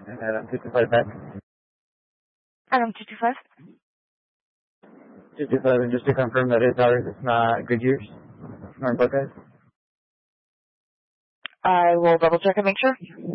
Item 225 back. Item 225. 225, and just to confirm that it's ours, it's not Goodyear's, nor Buckeyes. I will double check and make sure.